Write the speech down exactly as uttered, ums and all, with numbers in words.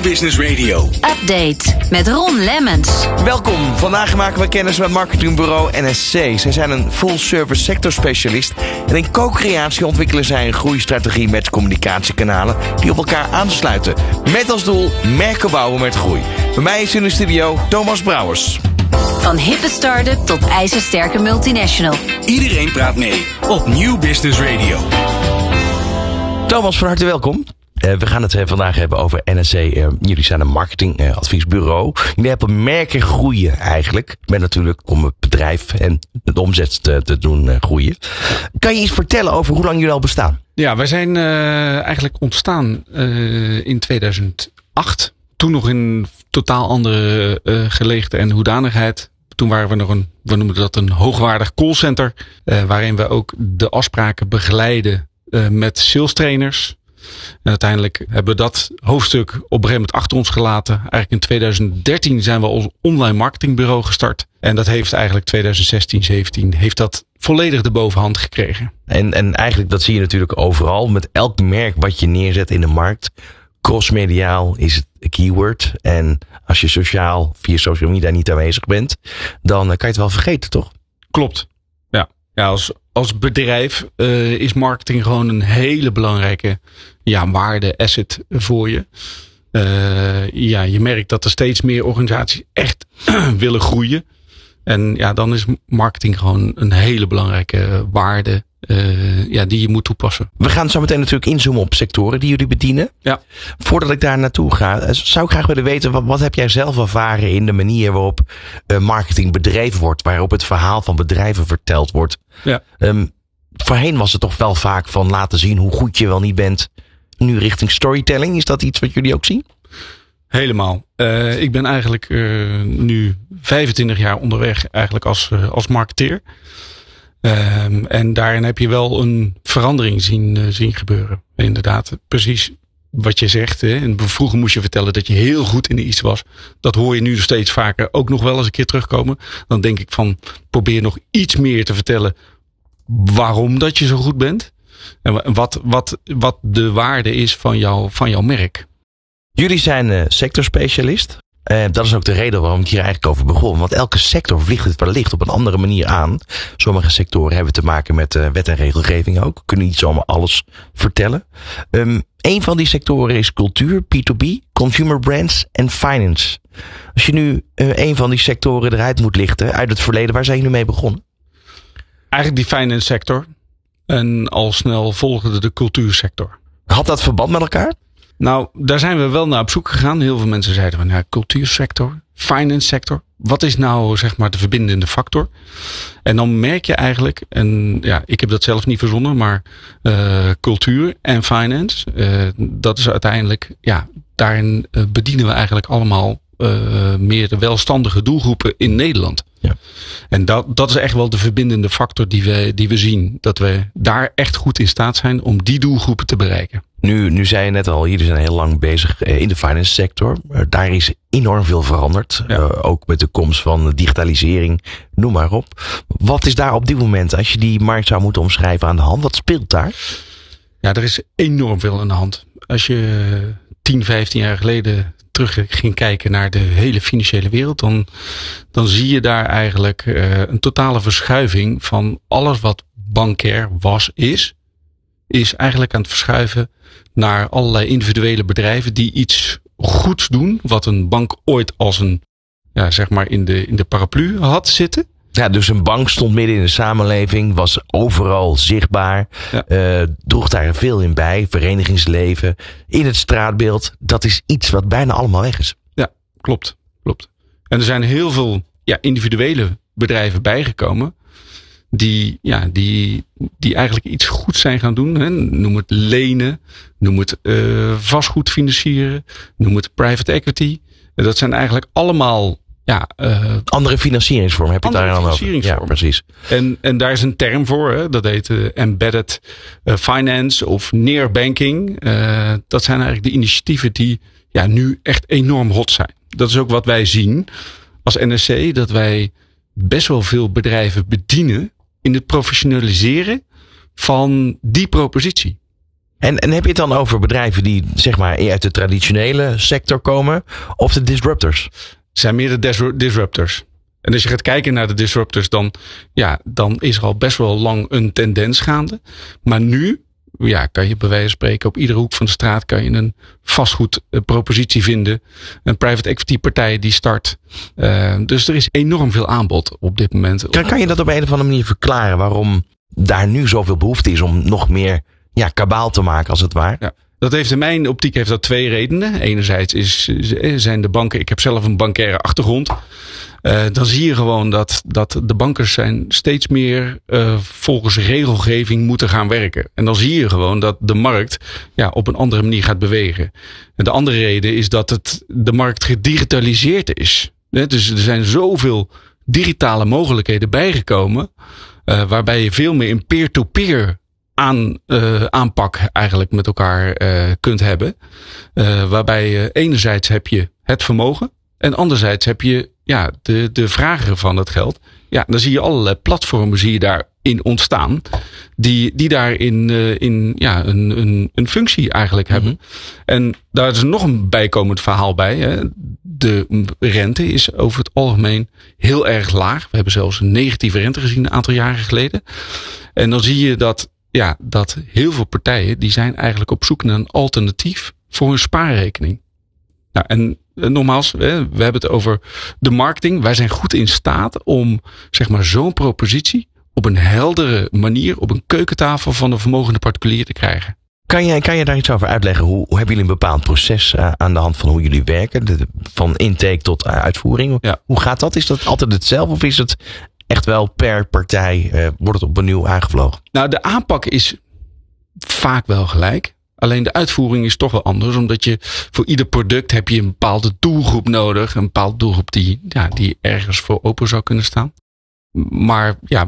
Business Radio. Update met Ron Lemmens. Welkom. Vandaag maken we kennis met marketingbureau N S C. Zij zijn een full-service sectorspecialist. En in co-creatie ontwikkelen zij een groeistrategie met communicatiekanalen die op elkaar aansluiten. Met als doel merken bouwen met groei. Bij mij is in de studio Thomas Brouwers. Van hippe start-up tot ijzersterke multinational. Iedereen praat mee op Nieuw Business Radio. Thomas, van harte welkom. Uh, we gaan het uh, vandaag hebben over N S C. Uh, jullie zijn een marketingadviesbureau. Uh, jullie helpen merken groeien eigenlijk. Met natuurlijk om het bedrijf en de omzet te, te doen uh, groeien. Kan je iets vertellen over hoe lang jullie al bestaan? Ja, wij zijn uh, eigenlijk ontstaan uh, in tweeduizend acht. Toen nog in totaal andere uh, geleegte en hoedanigheid. Toen waren we nog een, we noemen dat een hoogwaardig callcenter. Uh, waarin we ook de afspraken begeleiden uh, met sales trainers. En uiteindelijk hebben we dat hoofdstuk op een gegeven moment achter ons gelaten. Eigenlijk in tweeduizend dertien zijn we als online marketingbureau gestart. En dat heeft eigenlijk tweeduizend zestien, zeventien heeft dat volledig de bovenhand gekregen. En, en eigenlijk dat zie je natuurlijk overal. Met elk merk wat je neerzet in de markt. Crossmediaal is het een keyword. En als je sociaal via social media niet aanwezig bent, dan kan je het wel vergeten, toch? Klopt. Ja, ja als, als bedrijf uh, is marketing gewoon een hele belangrijke ja, waarde, asset voor je. Uh, ja, je merkt dat er steeds meer organisaties echt willen groeien. En ja, dan is marketing gewoon een hele belangrijke waarde uh, ja, die je moet toepassen. We gaan zo meteen natuurlijk inzoomen op sectoren die jullie bedienen. Ja. Voordat ik daar naartoe ga, zou ik graag willen weten, wat, wat heb jij zelf ervaren in de manier waarop uh, marketing bedreven wordt, waarop het verhaal van bedrijven verteld wordt? Ja. Um, voorheen was het toch wel vaak van laten zien hoe goed je wel niet bent. Nu richting storytelling, is dat iets wat jullie ook zien? Helemaal. Uh, ik ben eigenlijk uh, nu vijfentwintig jaar onderweg eigenlijk als, uh, als marketeer. Uh, en daarin heb je wel een verandering zien, uh, zien gebeuren. Inderdaad, precies wat je zegt. Hè. En vroeger moest je vertellen dat je heel goed in iets was. Dat hoor je nu steeds vaker ook nog wel eens een keer terugkomen. Dan denk ik van probeer nog iets meer te vertellen waarom dat je zo goed bent. En wat, wat, wat de waarde is van, jou, van jouw merk. Jullie zijn uh, sectorspecialist. Uh, dat is ook de reden waarom ik hier eigenlijk over begon. Want elke sector vliegt het wellicht op een andere manier aan. Sommige sectoren hebben te maken met uh, wet en regelgeving ook. We kunnen niet zomaar alles vertellen. Um, een van die sectoren is cultuur, P twee B, consumer brands en finance. Als je nu uh, een van die sectoren eruit moet lichten uit het verleden, waar zijn jullie mee begonnen? Eigenlijk die finance sector. En al snel volgde de cultuursector. Had dat verband met elkaar? Nou, daar zijn we wel naar op zoek gegaan. Heel veel mensen zeiden van ja, cultuursector, finance sector. Wat is nou zeg maar de verbindende factor? En dan merk je eigenlijk, en ja, ik heb dat zelf niet verzonnen, maar uh, cultuur en finance, uh, dat is uiteindelijk, ja, daarin uh, bedienen we eigenlijk allemaal uh, meer de welstandige doelgroepen in Nederland. Ja. En dat, dat is echt wel de verbindende factor die we, die we zien. Dat we daar echt goed in staat zijn om die doelgroepen te bereiken. Nu, nu zei je net al, jullie zijn heel lang bezig in de finance sector. Daar is enorm veel veranderd. Ja. Uh, ook met de komst van digitalisering, noem maar op. Wat is daar op dit moment, als je die markt zou moeten omschrijven, aan de hand? Wat speelt daar? Ja, er is enorm veel aan de hand. Als je tien, vijftien jaar geleden terug ging kijken naar de hele financiële wereld, dan, dan zie je daar eigenlijk uh, een totale verschuiving van alles wat bankair was, is, is eigenlijk aan het verschuiven naar allerlei individuele bedrijven die iets goeds doen, wat een bank ooit als een, ja, zeg maar in de, in de paraplu had zitten. Ja, dus een bank stond midden in de samenleving, was overal zichtbaar, ja. uh, droeg daar veel in bij, verenigingsleven, in het straatbeeld. Dat is iets wat bijna allemaal weg is. Ja, klopt, klopt. En er zijn heel veel ja, individuele bedrijven bijgekomen die, ja, die, die eigenlijk iets goeds zijn gaan doen. Hè. Noem het lenen, noem het uh, vastgoed financieren, noem het private equity. En dat zijn eigenlijk allemaal ja, uh, andere financieringsvorm heb je daar aan over. Ja, precies. En, en daar is een term voor, hè? Dat heet uh, embedded uh, finance of near banking. Uh, dat zijn eigenlijk de initiatieven die ja, nu echt enorm hot zijn. Dat is ook wat wij zien als N S C, dat wij best wel veel bedrijven bedienen in het professionaliseren van die propositie. En, en heb je het dan over bedrijven die zeg maar uit de traditionele sector komen of de disruptors? Het zijn meer de dis- disruptors. En als je gaat kijken naar de disruptors, dan, ja, dan is er al best wel lang een tendens gaande. Maar nu ja, kan je bij wijze van spreken op iedere hoek van de straat kan je een vastgoedpropositie vinden. Een private equity partij die start. Uh, dus er is enorm veel aanbod op dit moment. Kan, kan je dat op een of andere manier verklaren waarom daar nu zoveel behoefte is om nog meer ja, kabaal te maken als het ware? Ja. Dat heeft in mijn optiek heeft dat twee redenen. Enerzijds is, zijn de banken, ik heb zelf een bankaire achtergrond. Uh, dan zie je gewoon dat, dat de bankers zijn steeds meer uh, volgens regelgeving moeten gaan werken. En dan zie je gewoon dat de markt ja, op een andere manier gaat bewegen. En de andere reden is dat het, de markt gedigitaliseerd is. Dus er zijn zoveel digitale mogelijkheden bijgekomen. Uh, waarbij je veel meer in peer-to-peer aan, uh, aanpak eigenlijk met elkaar uh, kunt hebben. Uh, waarbij uh, enerzijds heb je het vermogen. En anderzijds heb je ja, de, de vrager van het geld. Ja, dan zie je allerlei platformen zie je daarin ontstaan. Die, die daarin uh, in, ja, een, een, een functie eigenlijk hebben. Mm-hmm. En daar is nog een bijkomend verhaal bij. Hè. De rente is over het algemeen heel erg laag. We hebben zelfs een negatieve rente gezien een aantal jaren geleden. En dan zie je dat, ja, dat heel veel partijen die zijn eigenlijk op zoek naar een alternatief voor hun spaarrekening. Nou, en nogmaals, we hebben het over de marketing. Wij zijn goed in staat om zeg maar zo'n propositie op een heldere manier op een keukentafel van een vermogende particulier te krijgen. Kan je, kan je daar iets over uitleggen? Hoe, hoe hebben jullie een bepaald proces uh, aan de hand van hoe jullie werken? De, van intake tot uh, uitvoering. Ja. Hoe gaat dat? Is dat altijd hetzelfde of is het echt wel per partij, uh, wordt het opnieuw aangevlogen? Nou, de aanpak is vaak wel gelijk. Alleen de uitvoering is toch wel anders. Omdat je voor ieder product heb je een bepaalde doelgroep nodig. Een bepaalde doelgroep die, ja, die ergens voor open zou kunnen staan. Maar ja,